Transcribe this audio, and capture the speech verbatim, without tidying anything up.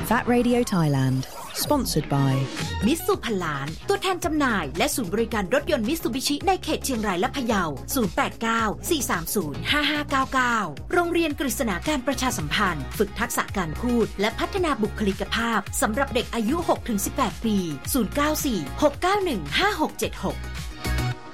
That Radio Thailand Sponsored by มิตซูพันล้านตัวแทนจำหน่ายและศูนย์บริการรถยนต์มิตซูบิชิในเขตเชียงรายและพะเยาศูนย์ แปด เก้า สี่ สาม ศูนย์ ห้า ห้า เก้า เก้าโรงเรียนกฤษณาการประชาสัมพันธ์ฝึกทักษะการพูดและพัฒนาบุคลิกภาพสำหรับเด็กอายุ หกถึงสิบแปด ปีศูนย์ เก้า สี่ หก เก้า หนึ่ง ห้า หก เจ็ด หก